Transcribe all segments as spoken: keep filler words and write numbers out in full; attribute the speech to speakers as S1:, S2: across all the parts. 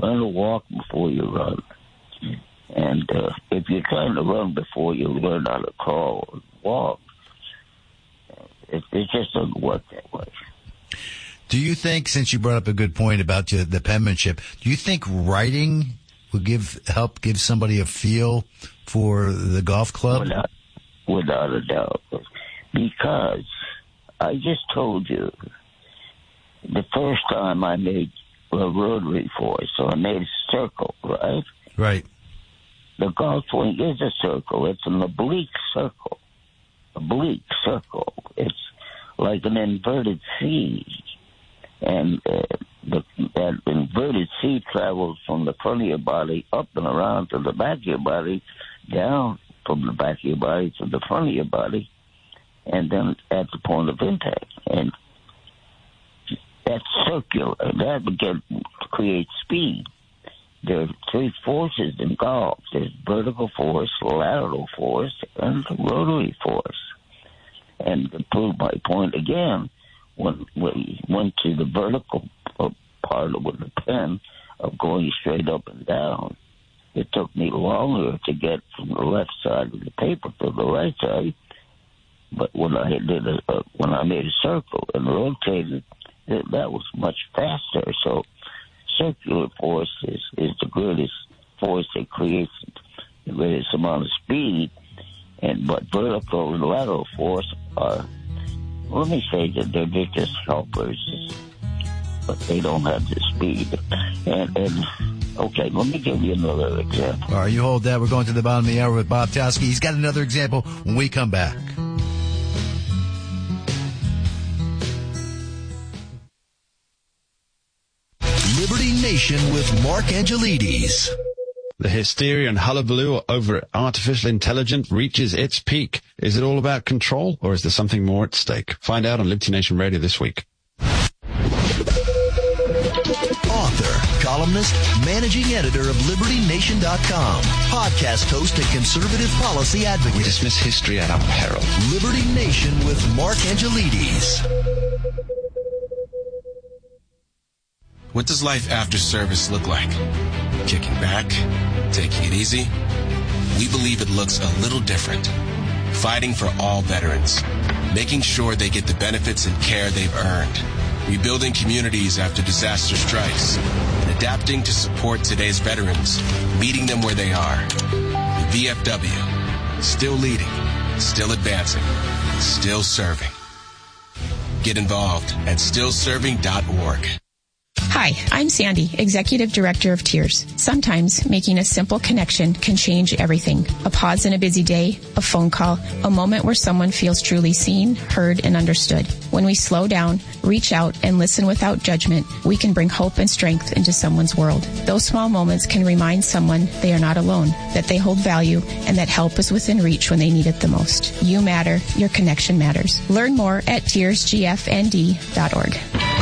S1: learn to walk before you run. And uh, if you're trying to run before you learn how to crawl or walk, it, it just doesn't work that way.
S2: Do you think, since you brought up a good point about the, the penmanship, do you think writing would give help give somebody a feel for the golf club?
S1: Without, without a doubt. Because I just told you, the first time I made a rotary force, so I made a circle, right?
S2: Right.
S1: The golf swing is a circle. It's an oblique circle. Oblique circle. It's like an inverted C. And uh, the, that inverted C travels from the front of your body up and around to the back of your body, down from the back of your body to the front of your body, and then at the point of impact. And that's circular. That again creates speed. There are three forces in golf. There's vertical force, lateral force, and rotary force. And to prove my point again, when we went to the vertical part with the pen of going straight up and down, it took me longer to get from the left side of the paper to the right side. But when I did a, uh, when I made a circle and rotated, it, that was much faster. So circular force is, is the greatest force that creates the greatest amount of speed, and but vertical and lateral force are, let me say that they're, they're just helpers, but they don't have the speed. And, and okay, let me give you another example.
S2: All right, you hold that. We're going to the bottom of the hour with Bob Towski. He's got another example when we come back.
S3: Liberty Nation with Mark Angelides.
S4: The hysteria and hullabaloo over artificial intelligence reaches its peak. Is it all about control, or is there something more at stake? Find out on Liberty Nation Radio this week.
S3: Author, columnist, managing editor of Liberty Nation dot com, podcast host and conservative policy advocate.
S4: We dismiss history at our peril.
S3: Liberty Nation with Mark Angelides.
S5: What does life after service look like? Kicking back? Taking it easy? We believe it looks a little different. Fighting for all veterans. Making sure they get the benefits and care they've earned. Rebuilding communities after disaster strikes. And adapting to support today's veterans. Meeting them where they are. The V F W. Still leading. Still advancing. Still serving. Get involved at still serving dot org.
S6: Hi, I'm Sandy, Executive Director of Tears. Sometimes making a simple connection can change everything. A pause in a busy day, a phone call, a moment where someone feels truly seen, heard, and understood. When we slow down, reach out, and listen without judgment, we can bring hope and strength into someone's world. Those small moments can remind someone they are not alone, that they hold value, and that help is within reach when they need it the most. You matter. Your connection matters. Learn more at tears g f n d dot org.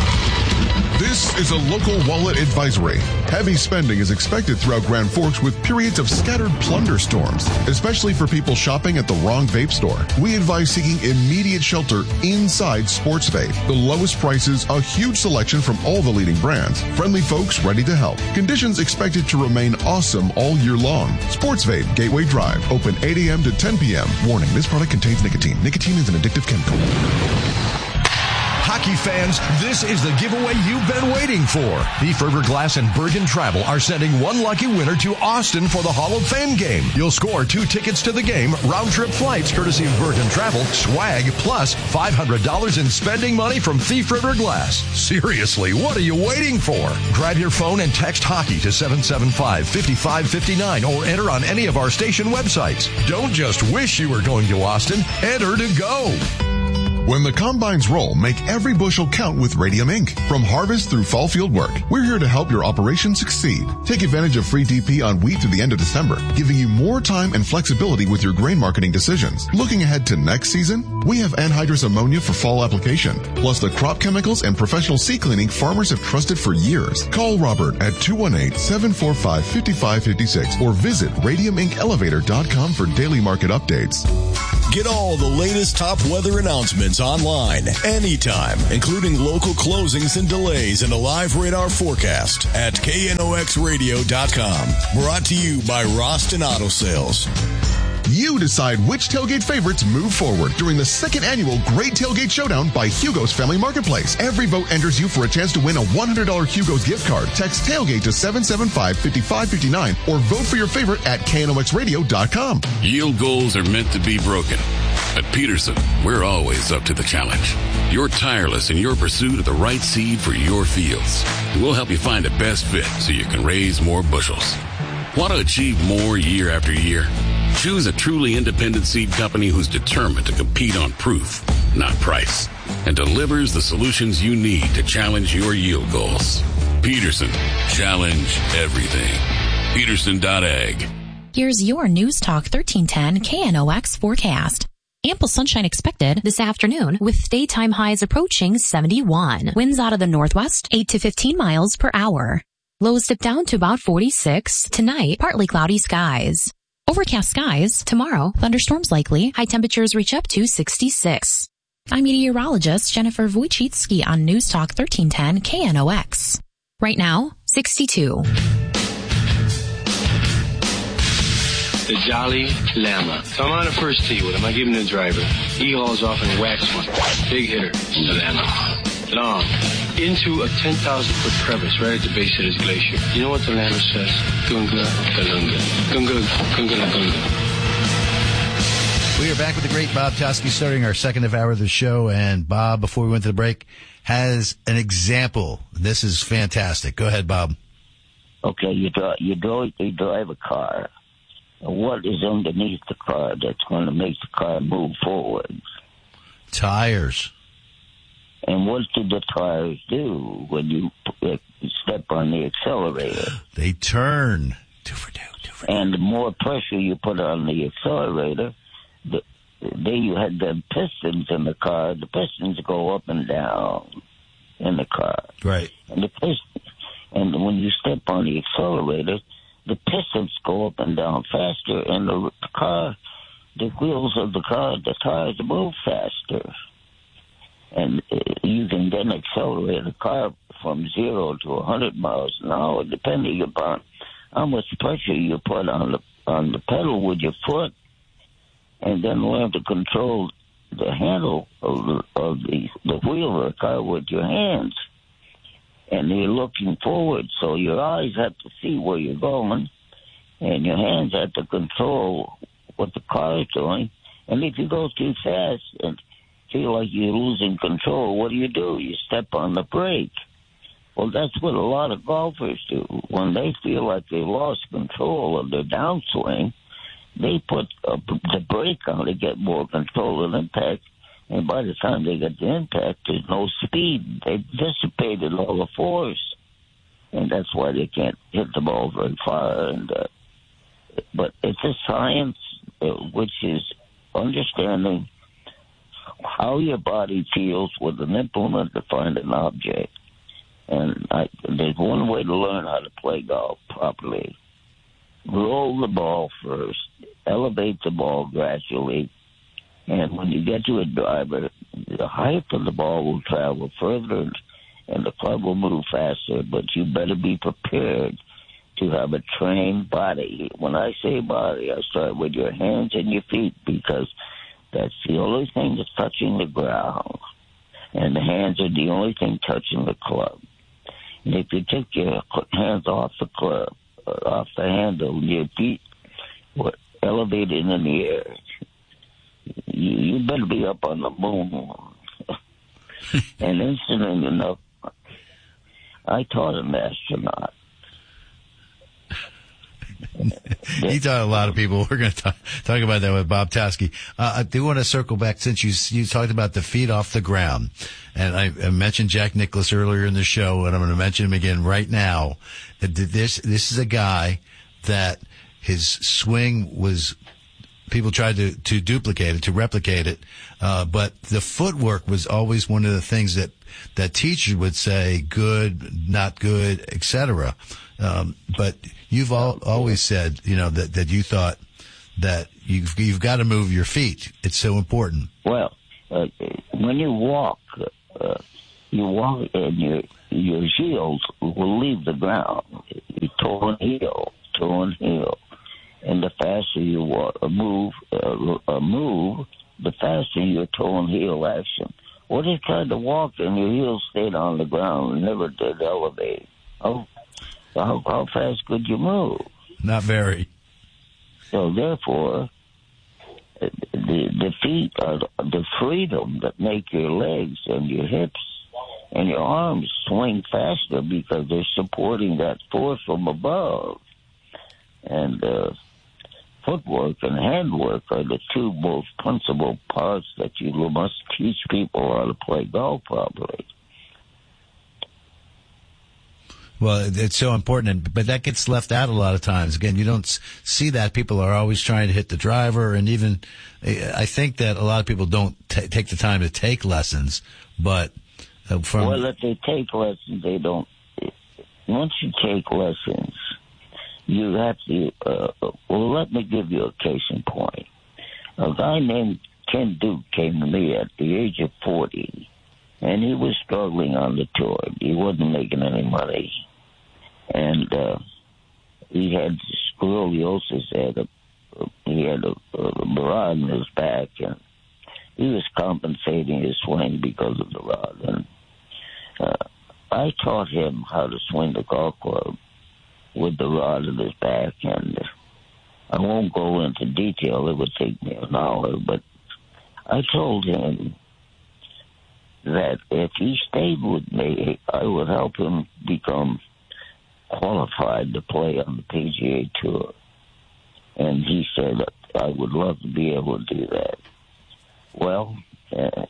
S7: This is a local wallet advisory. Heavy spending is expected throughout Grand Forks with periods of scattered plunder storms, especially for people shopping at the wrong vape store. We advise seeking immediate shelter inside Sports Vape. The lowest prices, a huge selection from all the leading brands, friendly folks ready to help. Conditions expected to remain awesome all year long. Sports Vape, Gateway Drive, open eight a.m. to ten p.m. Warning, this product contains nicotine. Nicotine is an addictive chemical.
S8: Hockey fans, this is the giveaway you've been waiting for. Thief River Glass and Bergen Travel are sending one lucky winner to Austin for the Hall of Fame game. You'll score two tickets to the game, round-trip flights courtesy of Bergen Travel, swag, plus five hundred dollars in spending money from Thief River Glass. Seriously, what are you waiting for? Grab your phone and text hockey to seven seven five, five five five nine or enter on any of our station websites. Don't just wish you were going to Austin, enter to go.
S7: When the combines roll, make every bushel count with Radium Incorporated. From harvest through fall field work, we're here to help your operation succeed. Take advantage of free D P on wheat through the end of December, giving you more time and flexibility with your grain marketing decisions. Looking ahead to next season, we have anhydrous ammonia for fall application, plus the crop chemicals and professional seed cleaning farmers have trusted for years. Call Robert at two one eight, seven four five, five five five six or visit radium inc elevator dot com for daily market updates.
S3: Get all the latest top weather announcements online anytime, including local closings and delays and a live radar forecast at K N O X radio dot com. Brought to you by Roston Auto Sales.
S7: You decide which tailgate favorites move forward during the second annual Great Tailgate Showdown by Hugo's Family Marketplace. Every vote enters you for a chance to win a one hundred dollars Hugo's gift card. Text tailgate to seven seven five, five five five nine or vote for your favorite at K N O X radio dot com.
S9: Yield goals are meant to be broken. At Peterson, we're always up to the challenge. You're tireless in your pursuit of the right seed for your fields. And we'll help you find the best fit so you can raise more bushels. Want to achieve more year after year? Choose a truly independent seed company who's determined to compete on proof, not price, and delivers the solutions you need to challenge your yield goals. Peterson, challenge everything. Peterson dot ag.
S10: Here's your News Talk thirteen ten K N O X forecast. Ample sunshine expected this afternoon with daytime highs approaching seventy-one. Winds out of the northwest, eight to fifteen miles per hour. Lows dip down to about forty-six. Tonight, partly cloudy skies. Overcast skies. Tomorrow, thunderstorms likely. High temperatures reach up to sixty-six. I'm meteorologist Jennifer Wojcicki on News Talk thirteen ten K N O X. Right now, sixty-two.
S11: The Jolly Llama. So I'm on a first tee with him. I give him the driver. He hauls off and whacks one. Big hitter. The Llama. Long. Into a ten thousand foot crevice right at the base of this glacier. You know what the Llama says? Gunga, galunga. Gunga, gunga, gunga.
S2: We are back with the great Bob Toski starting our second half hour of the show. And Bob, before we went to the break, has an example. This is fantastic. Go ahead, Bob.
S1: Okay, you drive, you drive, you drive a car. What is underneath the car that's going to make the car move forward?
S2: Tires.
S1: And what do the tires do when you step on the accelerator?
S2: They turn. Two for two, two for two.
S1: And the more pressure you put on the accelerator, the, there you had the pistons in the car. The pistons go up and down in the car.
S2: Right.
S1: And the piston, and when you step on the accelerator, the pistons go up and down faster, and the car, the wheels of the car, the tires move faster. And you can then accelerate a car from zero to a hundred miles an hour, depending upon how much pressure you put on the on the pedal with your foot, and then learn to control the handle of the, of the the wheel of the car with your hands. And you're looking forward, so your eyes have to see where you're going, and your hands have to control what the car is doing. And if you go too fast and feel like you're losing control, what do you do? You step on the brake. Well, that's what a lot of golfers do. When they feel like they lost control of their downswing, they put uh, the brake on to get more control of impact. And by the time they get the impact, there's no speed. They dissipated all the force. And that's why they can't hit the ball very far. And uh, but it's a science uh, which is understanding how your body feels with an implement to find an object. And I, there's one way to learn how to play golf properly. Roll the ball first, elevate the ball gradually, and when you get to a driver, the height of the ball will travel further and the club will move faster, but you better be prepared to have a trained body. When I say body, I start with your hands and your feet, because that's the only thing that's touching the ground, and the hands are the only thing touching the club. And if you take your hands off the club, off the handle, and your feet were elevated in the air, you, you better be up on the moon. And incident enough, I taught an astronaut.
S2: He taught a lot of people. We're going to talk, talk about that with Bob Toski. Uh, I do want to circle back, since you you talked about the feet off the ground, and I, I mentioned Jack Nicklaus earlier in the show, and I'm going to mention him again right now. This this is a guy that his swing was, people tried to, to duplicate it, to replicate it, uh, but the footwork was always one of the things that that teachers would say, good, not good, et cetera. Um, but you've all, always said, you know, that, that you thought that you've you've got to move your feet. It's so important.
S1: Well, uh, when you walk, uh, you walk and your your heels will leave the ground. You toe and heel, toe and heel, and the faster you walk, uh, move, uh, uh, move, the faster your toe and heel action. What if you tried to walk and your heels stayed on the ground and never did elevate? How, how, how fast could you move?
S2: Not very.
S1: So therefore, the, the feet are the freedom that make your legs and your hips and your arms swing faster because they're supporting that force from above. And uh, footwork and handwork are the two most principal parts that you must teach people how to play golf properly.
S2: Well, it's so important, but that gets left out a lot of times. Again, you don't see that. People are always trying to hit the driver, and even I think that a lot of people don't t- take the time to take lessons. But uh, from
S1: well, if they take lessons, they don't. Once you take lessons, you have to. Uh, well, let me give you a case in point. A guy named Ken Duke came to me at the age of forty, and he was struggling on the tour. He wasn't making any money. And uh, he had scoliosis. Had a, he had a, a rod in his back, and he was compensating his swing because of the rod. And uh, I taught him how to swing the golf club with the rod in his back. And I won't go into detail. It would take me an hour. But I told him that if he stayed with me, I would help him become qualified to play on the P G A Tour. And he said, I would love to be able to do that. Well, uh,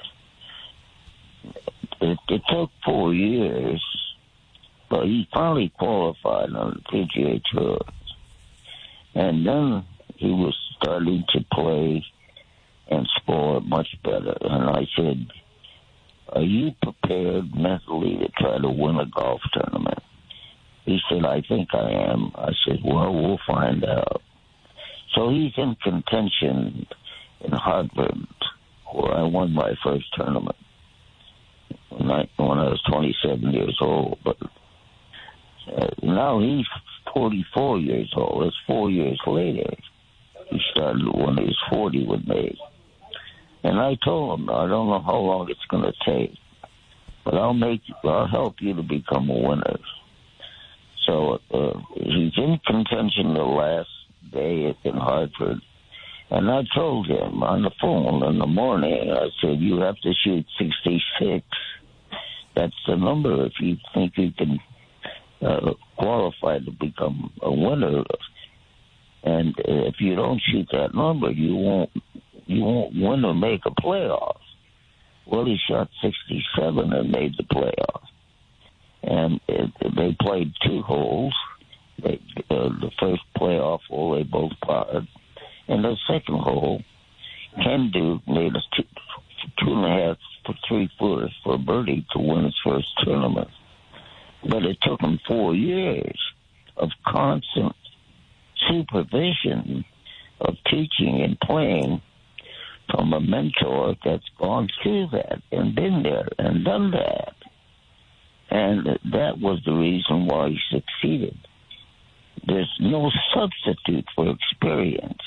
S1: it, it took four years, but he finally qualified on the P G A Tour. And then he was starting to play and score much better. And I said, are you prepared mentally to try to win a golf tournament? He said, I think I am. I said, well, we'll find out. So he's in contention in Hartford, where I won my first tournament when I, when I was twenty-seven years old. But uh, now he's forty-four years old. That's four years later. He started when he was forty with me. And I told him, I don't know how long it's going to take, but I'll make, I'll help you to become a winner. So uh, he's in contention the last day in Hartford. And I told him on the phone in the morning, I said, you have to shoot sixty-six. That's the number if you think you can uh, qualify to become a winner. And uh, if you don't shoot that number, you won't you won't win or make a playoff. Well, he shot sixty-seven and made the playoff. And it, they played two holes. They, uh, the first playoff hole, they both parred. And the second hole, Ken Duke made a two, two and a half for three footers for birdie to win his first tournament. But it took him four years of constant supervision of teaching and playing from a mentor that's gone through that and been there and done that. And that was the reason why he succeeded. There's no substitute for experience.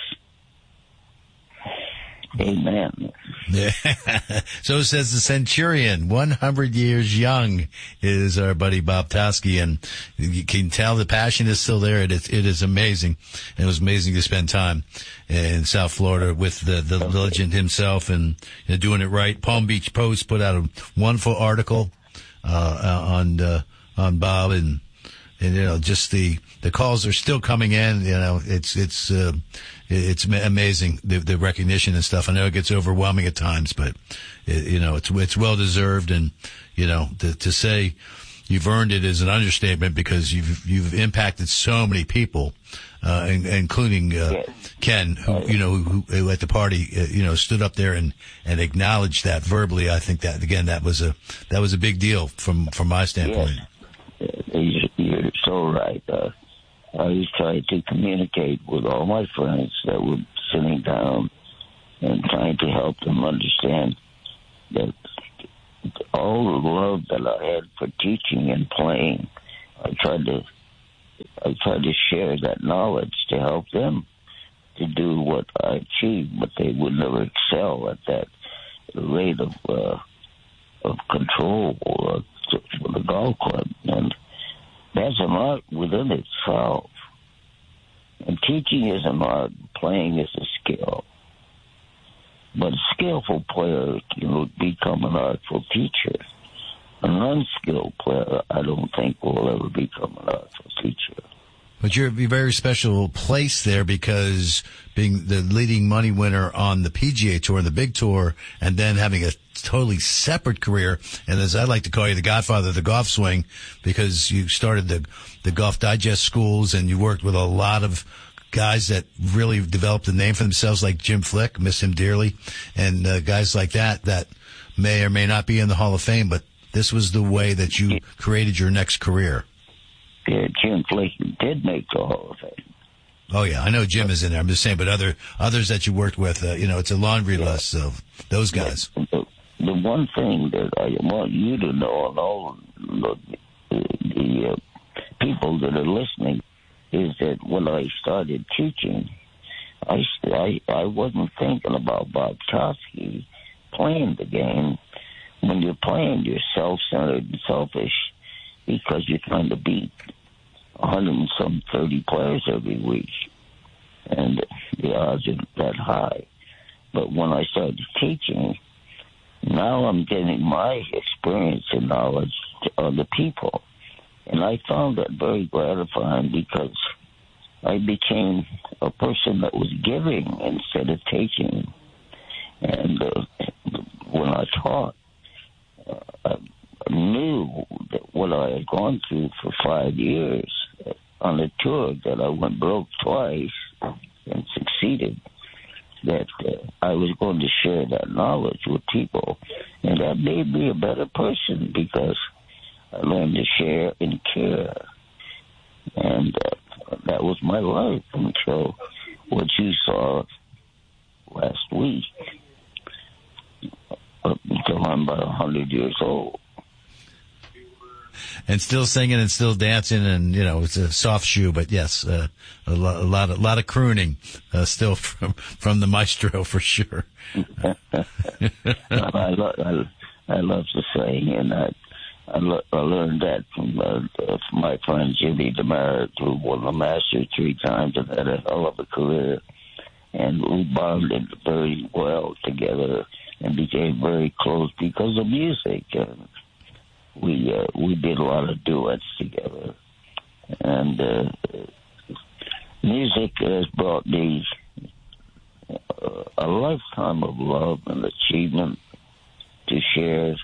S1: Amen.
S2: Yeah. So says the Centurion. one hundred years young is our buddy Bob Toski, and you can tell the passion is still there. It is, it is amazing. It was amazing to spend time in South Florida with the, the legend himself and you know, doing it right. Palm Beach Post put out a wonderful article uh, on uh, on Bob, and and you know just the the calls are still coming in. You know, it's it's. Uh, It's amazing, the, the recognition and stuff. I know it gets overwhelming at times, but, it, you know, it's it's well deserved. And, you know, to, to say you've earned it is an understatement because you've you've impacted so many people, uh, in, including uh, Ken, who, you know, who, who at the party, uh, you know, stood up there and, and acknowledged that verbally. I think that, again, that was a that was a big deal from, from my standpoint.
S1: Yes. You're so right. Uh, I was trying to communicate with all my friends that were sitting down and trying to help them understand that all the love that I had for teaching and playing, I tried to I tried to share that knowledge to help them to do what I achieved, but they would never excel at that rate of uh, of control uh, for the golf club. And that's an art within itself. And teaching is an art, playing is a skill. But a skillful player can become an artful teacher. An unskilled player, I don't think, will ever become an artful teacher.
S2: But you're a very special place there because being the leading money winner on the P G A Tour, the big tour, and then having a totally separate career. And as I like to call you, the godfather of the golf swing, because you started the, the Golf Digest schools and you worked with a lot of guys that really developed a name for themselves, like Jim Flick, miss him dearly, and uh, guys like that that may or may not be in the Hall of Fame, but this was the way that you created your next career.
S1: Yeah, Jim Flick did make the Hall of Fame.
S2: Oh, yeah, I know Jim is in there. I'm just saying, but other others that you worked with, uh, you know, it's a laundry yeah. list of those guys.
S1: The, the one thing that I want you to know, and all the, the uh, people that are listening, is that when I started teaching, I, I, I wasn't thinking about Bob Toski playing the game. When you're playing, you're self-centered and selfish because you're trying to beat one hundred and some thirty players every week. And the odds are that high. But when I started teaching, now I'm getting my experience and knowledge to other people. And I found that very gratifying because I became a person that was giving instead of taking. And uh, when I taught, uh, I knew that what I had gone through for five years on a tour, that I went broke twice and succeeded, that uh, I was going to share that knowledge with people. And that made me a better person because I learned to share and care. And uh, that was my life until what you saw last week, up until I'm about one hundred years old.
S2: And still singing and still dancing, and you know it's a soft shoe, but yes, uh, a, lo- a lot, a lot of crooning uh, still from from the maestro for sure.
S1: I, lo- I, I love to sing, and I I, lo- I learned that from, uh, from my friend Jimmy DeMeritt, who won the Masters three times and had a hell of a career, and we bonded very well together and became very close because of music. And we uh, we did a lot of duets together, and uh, music has brought me uh, a lifetime of love and achievement to share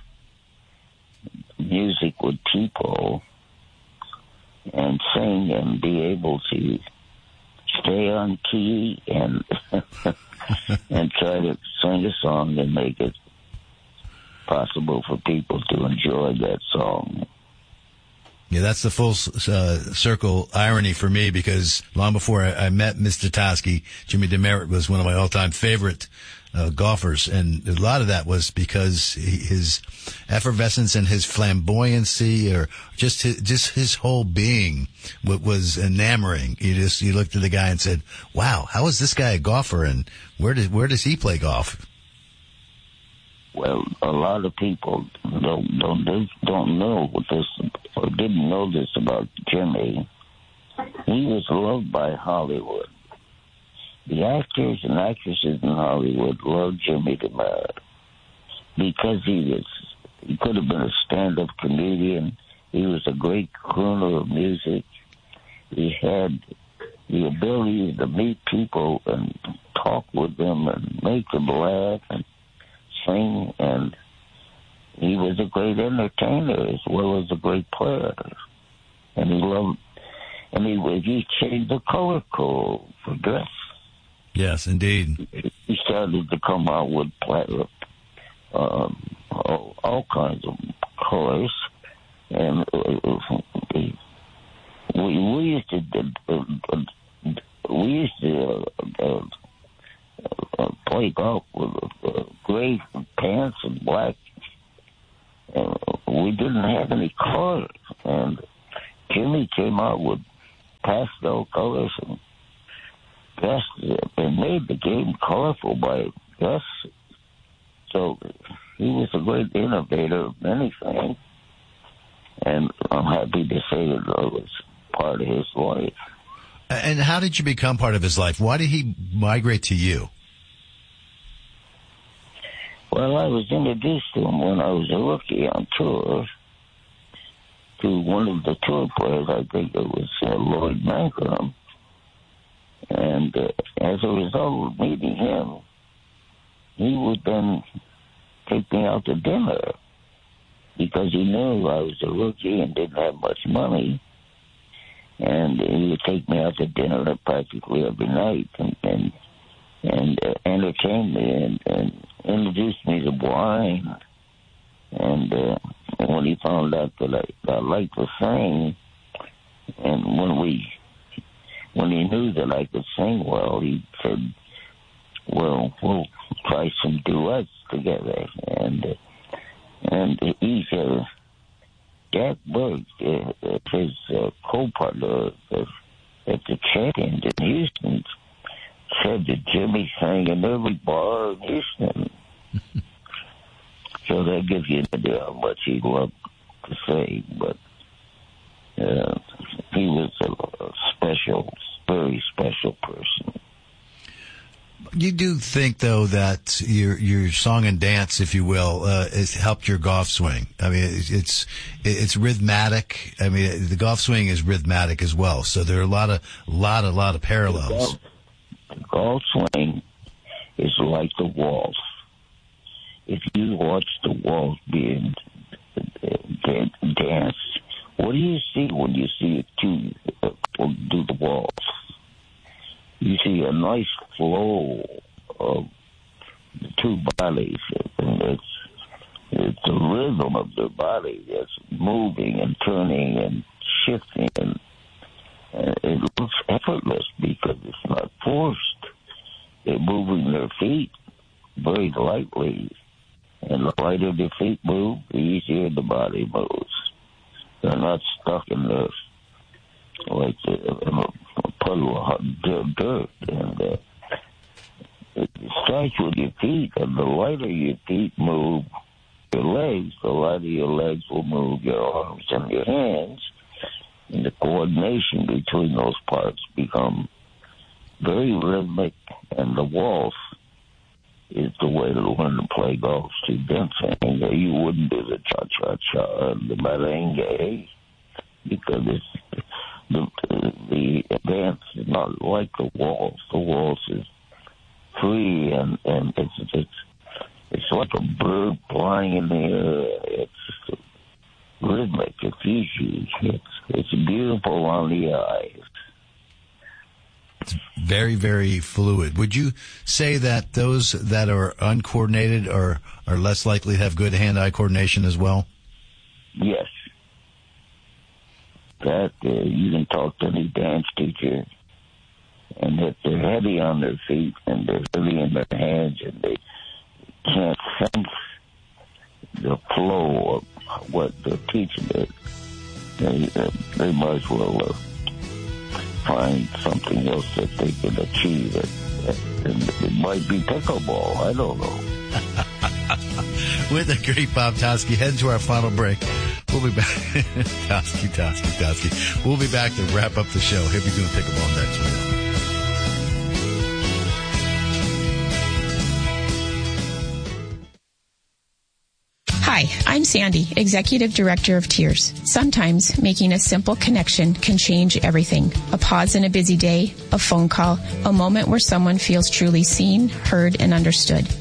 S1: music with people and sing and be able to stay on key and and try to sing a song and make it possible for people to enjoy that song.
S2: Yeah, that's the full uh, circle irony for me, because long before I, I met Mister Toski, Jimmy DeMeritt was one of my all-time favorite uh, golfers, and a lot of that was because he, his effervescence and his flamboyancy, or just his, just his whole being, was enamoring. You just you looked at the guy and said, "Wow, how is this guy a golfer? And where does where does he play golf?"
S1: Well, a lot of people don't don't don't know this or didn't know this about Jimmy. He was loved by Hollywood. The actors and actresses in Hollywood loved Jimmy DeMeritt because he was he could have been a stand-up comedian. He was a great crooner of music. He had the ability to meet people and talk with them and make them laugh and sing, and he was a great entertainer as well as a great player. And he loved, and he was, he changed the color code for dress.
S2: Yes, indeed.
S1: He started to come out with platinum, um, all, all kinds of colors, and uh, he, we, we used to uh, uh, we used to uh, uh, uh, play golf with uh, gray pants and black. And we didn't have any colors, and Jimmy came out with pastel colors and dresses and made the game colorful by us. So he was a great innovator of many things, and I'm happy to say that I was part of his life.
S2: And how did you become part of his life? Why did he migrate to you?
S1: Well, I was introduced to him when I was a rookie on tour to one of the tour players. I think it was uh, Lloyd Mangrum. And uh, as a result of meeting him, he would then take me out to dinner because he knew I was a rookie and didn't have much money. And he would take me out to dinner practically every night and and, and uh, entertain me and, and introduce me to wine. And, uh, and when he found out that I, that I liked to sing, and when we, when he knew that I could sing well, he said, "Well, we'll try some duets together." And uh, and he said, Jack Burke, uh, his uh, co-partner uh, at the Champions in Houston, said that Jimmy sang in every bar in Houston. So that gives you an idea how much he loved to sing. But uh, he was a, a special, very special person.
S2: You do think, though, that your your song and dance, if you will, uh, has helped your golf swing. I mean, it's, it's it's rhythmatic. I mean, the golf swing is rhythmatic as well. So there are a lot of lot a lot of parallels.
S1: The golf, the golf swing is like the waltz. If you watch the waltz being danced, what do you see when you see it two uh, do the waltz? You see a nice flow of the two bodies, and it's it's the rhythm of their body that's moving and turning and shifting, and, and it looks effortless because it's not forced. They're moving their feet very lightly, and the lighter the feet move, the easier the body moves. They're not stuck in the like a, a puddle of hot dirt, and uh, it starts with your feet, and the lighter your feet move your legs, the lighter your legs will move your arms and your hands, and the coordination between those parts become very rhythmic, and the waltz is the way to learn to play golf to dancing. You wouldn't do the cha-cha-cha and the merengue because it's the, the dance is not like the waltz. The waltz is free, and, and it's, it's it's like a bird flying in the air. It's rhythmic. It's easy. It's, it's beautiful on the eyes.
S2: It's very, very fluid. Would you say that those that are uncoordinated are, are less likely to have good hand-eye coordination as well?
S1: Yes. That uh, you can talk to any dance teacher, and if they're heavy on their feet and they're heavy in their hands and they can't sense the flow of what they're teaching it, they, uh, they might as well uh, find something else that they can achieve. It, and it might be pickleball. I don't know.
S2: With the great Bob Toski, heading to our final break. We'll be back. Toski, Toski, Toski. We'll be back to wrap up the show. He'll be doing pickleball next week.
S6: Hi, I'm Sandy, Executive Director of Tears. Sometimes making a simple connection can change everything. A pause in a busy day, a phone call, a moment where someone feels truly seen, heard, and understood.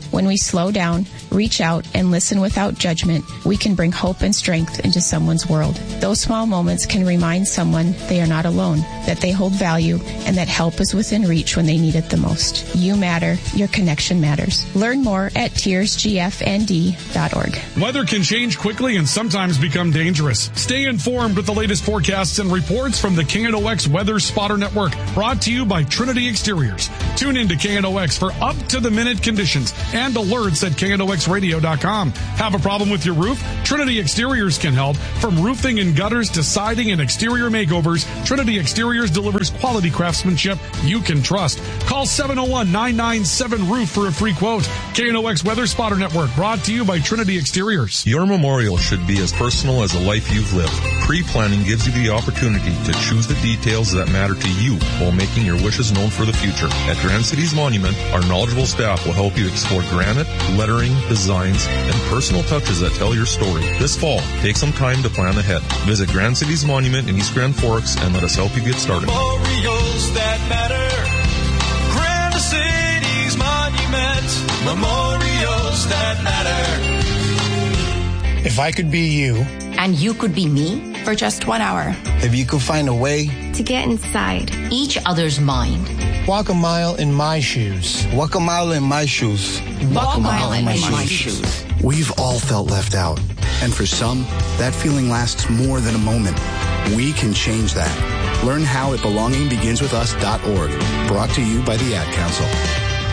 S6: When we slow down, reach out, and listen without judgment, we can bring hope and strength into someone's world. Those small moments can remind someone they are not alone, that they hold value, and that help is within reach when they need it the most. You matter. Your connection matters. Learn more at tears g f n d dot org.
S12: Weather can change quickly and sometimes become dangerous. Stay informed with the latest forecasts and reports from the K N O X Weather Spotter Network, brought to you by Trinity Exteriors. Tune in to K N O X for up-to-the-minute conditions and alerts at K N O X radio dot com. Have a problem with your roof? Trinity Exteriors can help. From roofing and gutters to siding and exterior makeovers, Trinity Exteriors delivers quality craftsmanship you can trust. Call seven oh one, nine nine seven, roof for a free quote. K N O X Weather Spotter Network, brought to you by Trinity Exteriors.
S13: Your memorial should be as personal as the life you've lived. Pre-planning gives you the opportunity to choose the details that matter to you while making your wishes known for the future. At Grand Cities Monument, our knowledgeable staff will help you explore granite, lettering, designs, and personal touches that tell your story. This fall, take some time to plan ahead. Visit Grand Cities Monument in East Grand Forks and let us help you get started.
S14: Memorials that matter. Grand Cities Monument. Memorials that matter.
S15: If I could be you.
S16: And you could be me.
S17: For just one hour.
S15: If you could find a way.
S17: To get inside
S16: each other's mind.
S15: Walk a mile in my shoes.
S18: Walk a mile in my shoes.
S16: Walk, Walk a mile, mile in my, my shoes. shoes.
S19: We've all felt left out. And for some, that feeling lasts more than a moment. We can change that. Learn how at belonging begins with us dot org. Brought to you by the Ad Council.